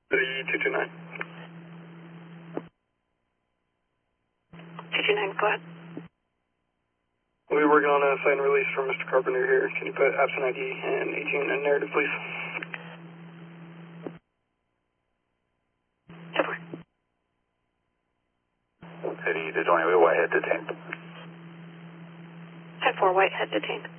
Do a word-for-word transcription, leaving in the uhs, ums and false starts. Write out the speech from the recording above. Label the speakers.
Speaker 1: two two nine.
Speaker 2: two two nine, go ahead.
Speaker 1: We'll be working on a sign release from Mister Carpenter here. Can you put absent I D and eighteen in narrative, please?
Speaker 3: City to twenty, Whitehead detained.
Speaker 2: ten four, Whitehead detained.